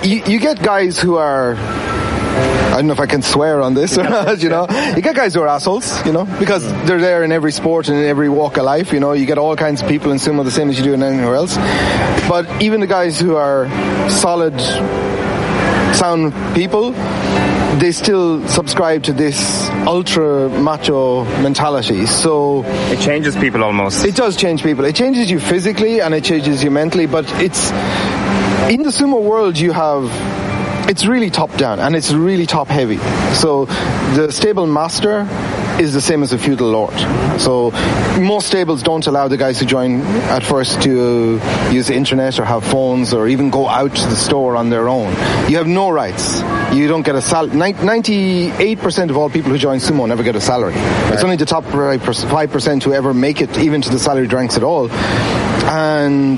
you get guys who are, I don't know if I can swear on this or not, you know. You get guys who are assholes, you know, because they're there in every sport and in every walk of life, you know. You get all kinds of people in sumo the same as you do in anywhere else. But even the guys who are solid, sound people, they still subscribe to this ultra macho mentality. So it changes people almost. It does change people. It changes you physically and it changes you mentally, but it's, in the sumo world you have, it's really top down and it's really top heavy. So the stable master is the same as a feudal lord. So most stables don't allow the guys who join at first to use the internet or have phones or even go out to the store on their own. You have no rights. You don't get a salary. 98% of all people who join sumo never get a salary. Right. It's only the top 5% who ever make it even to the salaried ranks at all. And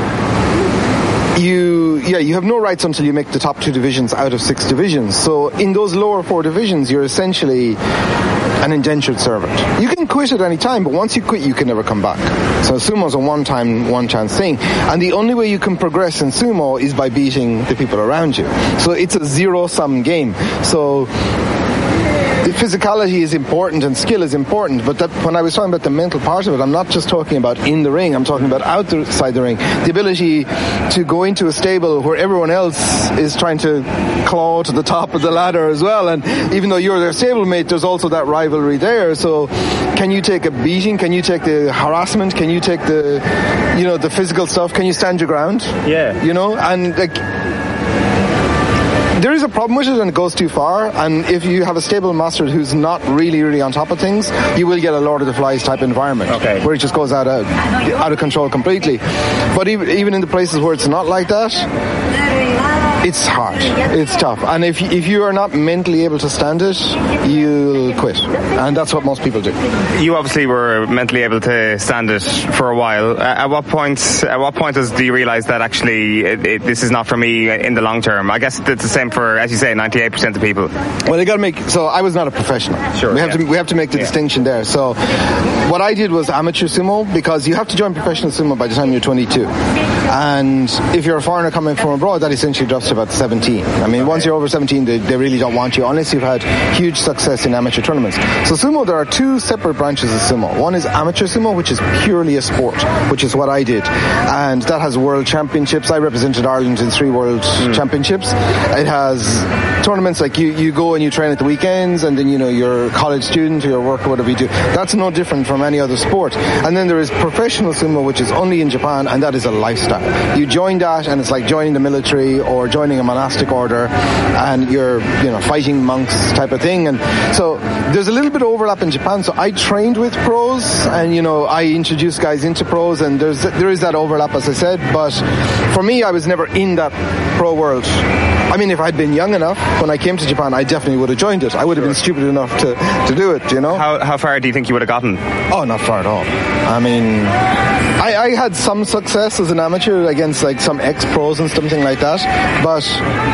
you have no rights until you make the top 2 divisions out of 6 divisions. So in those lower 4 divisions, you're essentially an indentured servant. You can quit at any time, but once you quit, you can never come back. So sumo's a one-time, one-chance thing. And the only way you can progress in sumo is by beating the people around you. So it's a zero-sum game. So the physicality is important and skill is important, but that, when I was talking about the mental part of it, I'm not just talking about in the ring, I'm talking about outside the ring. The ability to go into a stable where everyone else is trying to claw to the top of the ladder as well, and even though you're their stablemate, there's also that rivalry there. So can you take a beating? Can you take the harassment? Can you take the, you know, the physical stuff? Can you stand your ground? Yeah. You know, and like, there is a problem with it and it goes too far, and if you have a stable master who's not really on top of things, you will get a Lord of the Flies type environment, where it just goes out of control completely. But even in the places where it's not like that, it's hard, it's tough, and if you are not mentally able to stand it, you'll quit, and that's what most people do. You obviously were mentally able to stand it for a while. At what point do you realise that actually this is not for me in the long term? I guess it's the same for, as you say, 98% of people. Well, you got to make. So I was not a professional. Sure. We have to make the distinction there. So what I did was amateur sumo, because you have to join professional sumo by the time you're 22, and if you're a foreigner coming from abroad, that essentially drops to about 17. I mean, once you're over 17, they really don't want you unless you've had huge success in amateur tournaments. So sumo, there are 2 separate branches of sumo. One is amateur sumo, which is purely a sport, which is what I did, and that has world championships. I represented Ireland in 3 world championships. It has tournaments like you go and you train at the weekends, and then, you know, you're a college student or your work or whatever you do. That's no different from any other sport. And then there is professional sumo, which is only in Japan, and that is a lifestyle. You join that and it's like joining the military or joining a monastic order, and you're, you know, fighting monks type of thing. And so there's a little bit of overlap in Japan. So I trained with pros, and, you know, I introduced guys into pros, and there is that overlap, as I said. But for me, I was never in that pro world. I mean, if I'd been young enough when I came to Japan, I definitely would have joined it. I would have been stupid enough to do it, you know. How far do you think you would have gotten? Oh, not far at all. I mean, I had some success as an amateur against like some ex-pros and something like that, but,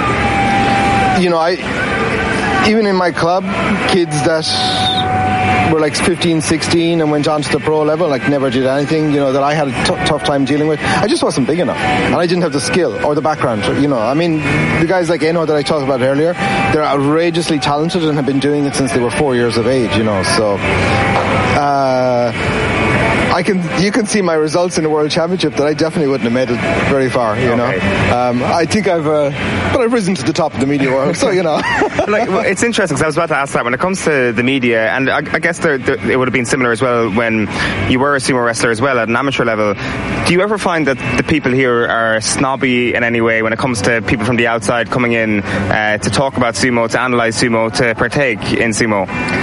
you know, even in my club, kids that were like 15, 16 and went on to the pro level, like never did anything, you know, that I had a tough time dealing with. I just wasn't big enough, and I didn't have the skill or the background, you know. I mean, the guys like Eno that I talked about earlier, they're outrageously talented and have been doing it since they were 4 years of age, you know, so you can see my results in the World Championship that I definitely wouldn't have made it very far, you know. I think I've risen to the top of the media world, so, you know. Like, it's interesting, because I was about to ask that when it comes to the media, and I guess it would have been similar as well when you were a sumo wrestler as well at an amateur level. Do you ever find that the people here are snobby in any way when it comes to people from the outside coming in to talk about sumo, to analyse sumo, to partake in sumo?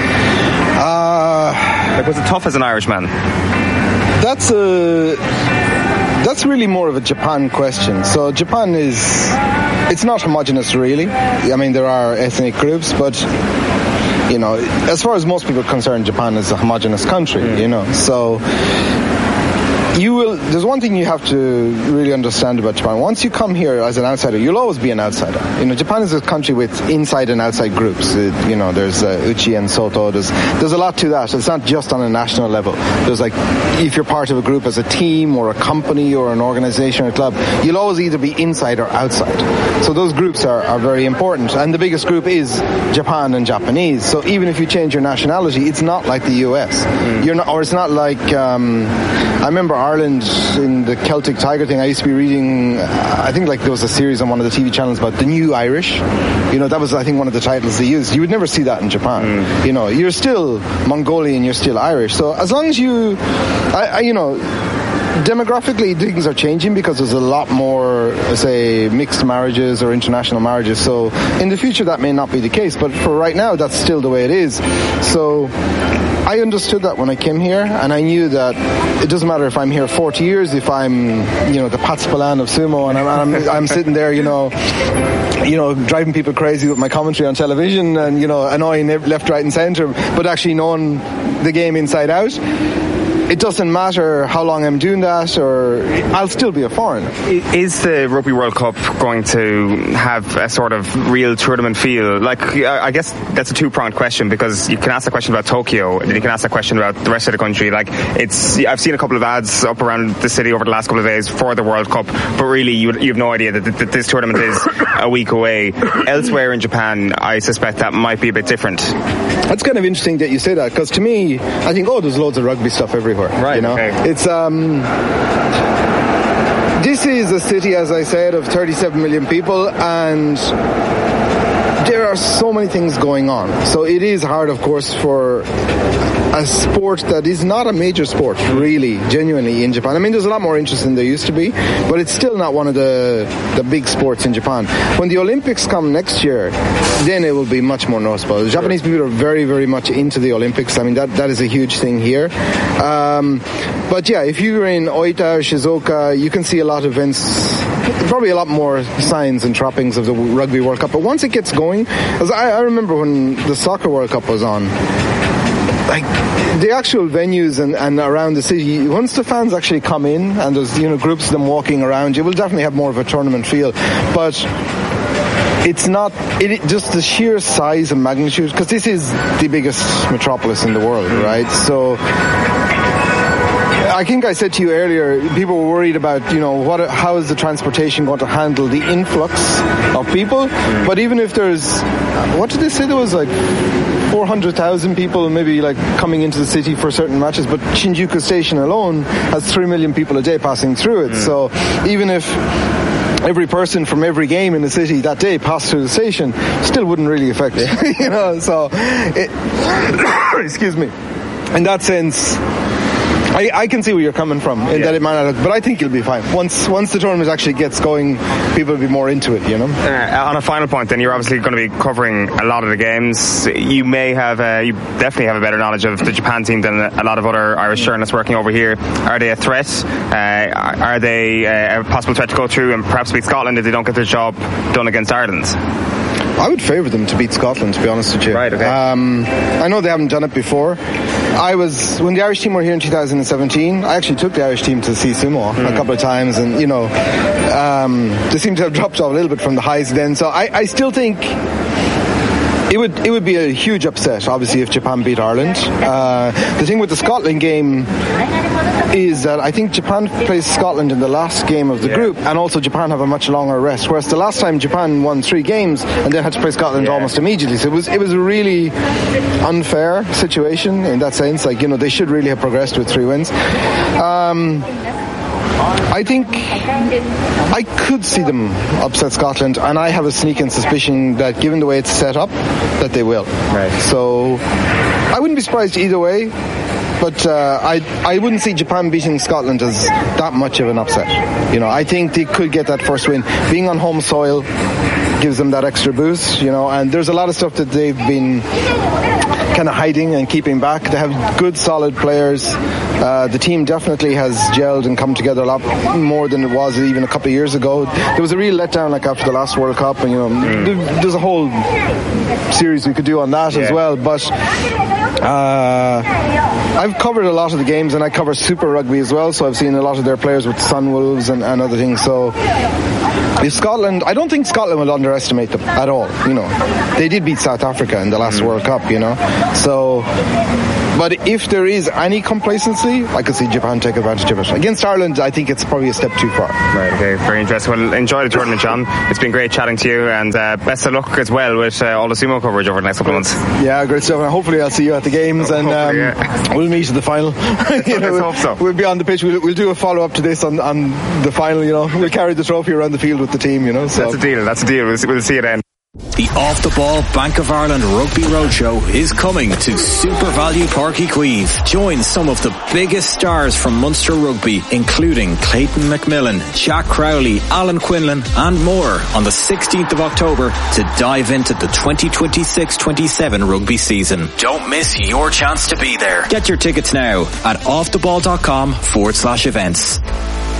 Like, was it tough as an Irishman? That's really more of a Japan question. So Japan it's not homogenous really. I mean, there are ethnic groups, but, you know, as far as most people are concerned, Japan is a homogenous country, you know. So There's one thing you have to really understand about Japan. Once you come here as an outsider, you'll always be an outsider. Japan is a country with inside and outside groups. There's Uchi and Soto. There's a lot to that. It's not just on a national level. There's if you're part of a group as a team or a company or an organization or a club, you'll always either be inside or outside. So those groups are very important. And the biggest group is Japan and Japanese. So even if you change your nationality, it's not like the US. It's not like I remember Ireland in the Celtic Tiger thing. I used to be reading, I think there was a series on one of the TV channels about the new Irish. That was, I think, one of the titles they used. You would never see that in Japan. You're still Mongolian, you're still Irish. So as long as demographically things are changing because there's a lot more, say, mixed marriages or international marriages. So in the future that may not be the case, but for right now that's still the way it is. So I understood that when I came here, and I knew that it doesn't matter if I'm here 40 years, if I'm, the Pat Spillane of sumo, and I'm sitting there, driving people crazy with my commentary on television, and annoying left, right, and centre, but actually knowing the game inside out. It doesn't matter how long I'm doing that, or I'll still be a foreigner. Is the Rugby World Cup going to have a sort of real tournament feel? I guess that's a two-pronged question, because you can ask the question about Tokyo, and you can ask the question about the rest of the country. I've seen a couple of ads up around the city over the last couple of days for the World Cup, but really you have no idea that this tournament is a week away. Elsewhere in Japan, I suspect that might be a bit different. That's kind of interesting that you say that, because to me, I think, there's loads of rugby stuff everywhere. Right. Okay. It's this is a city, as I said, of 37 million people, and there are so many things going on. So it is hard, of course, for a sport that is not a major sport, really, genuinely, in Japan. I mean, there's a lot more interest than there used to be, but it's still not one of the big sports in Japan. When the Olympics come next year, then it will be much more noticeable. The Japanese people are very, very much into the Olympics. I mean, that is a huge thing here. But yeah, if you're in Oita or Shizuoka, you can see a lot of events, probably a lot more signs and trappings of the Rugby World Cup. But once it gets going, as I remember when the Soccer World Cup was on, the actual venues and around the city, once the fans actually come in and there's groups of them walking around, you will definitely have more of a tournament feel. But it's not just the sheer size and magnitude, because this is the biggest metropolis in the world, right? So I think I said to you earlier, people were worried about, how is the transportation going to handle the influx of people? But even if there's, what did they say? There was 400,000 people maybe coming into the city for certain matches, but Shinjuku Station alone has 3 million people a day passing through it. So even if every person from every game in the city that day passed through the station, still wouldn't really affect it. So excuse me. In that sense, I can see where you're coming from, that it might not, but I think you'll be fine. Once the tournament actually gets going, people will be more into it, On a final point, then, you're obviously going to be covering a lot of the games. You may have, you definitely have a better knowledge of the Japan team than a lot of other Irish journalists working over here. Are they a threat? Are they a possible threat to go through and perhaps beat Scotland if they don't get their job done against Ireland? I would favour them to beat Scotland, to be honest with you. Right, okay. I know they haven't done it before. When the Irish team were here in 2017, I actually took the Irish team to see sumo a couple of times, and they seem to have dropped off a little bit from the highs then. So I still think it would be a huge upset, obviously, if Japan beat Ireland. The thing with the Scotland game is that I think Japan plays Scotland in the last game of the group, and also Japan have a much longer rest, whereas the last time Japan won 3 games and then had to play Scotland almost immediately. So it was a really unfair situation in that sense. They should really have progressed with 3 wins. I think I could see them upset Scotland, and I have a sneaking suspicion that given the way it's set up, that they will. Right. So I wouldn't be surprised either way, but I wouldn't see Japan beating Scotland as that much of an upset. I think they could get that first win. Being on home soil gives them that extra boost, you know, and there's a lot of stuff that they've been kind of hiding and keeping back. They have good, solid players. The team definitely has gelled and come together a lot more than it was even a couple of years ago. There was a real letdown like after the last World Cup, and you know, there's a whole series we could do on that as well, but I've covered a lot of the games, and I cover Super Rugby as well, so I've seen a lot of their players with Sunwolves and other things. So if Scotland, I don't think Scotland will underestimate them at all. You know, they did beat South Africa in the last World Cup, you know. So, but if there is any complacency, I could see Japan take advantage of it. Against Ireland, I think it's probably a step too far. Right, okay, very interesting. Well, enjoy the tournament, John. It's been great chatting to you, and best of luck as well with all the sumo coverage over the next couple of months. Yeah, great stuff. And hopefully I'll see you at the games, and we'll meet at the final. You know, hope so. We'll be on the pitch. We'll do a follow-up to this on the final, you know. We'll carry the trophy around the field with the team, you know. So. That's a deal. We'll see you then. The Off the Ball Bank of Ireland Rugby Roadshow is coming to Super Value Park Queeve. Join some of the biggest stars from Munster Rugby, including Clayton McMillan, Jack Crowley, Alan Quinlan and more on the 16th of October to dive into the 2026-27 rugby season. Don't miss your chance to be there. Get your tickets now at offtheball.com/events.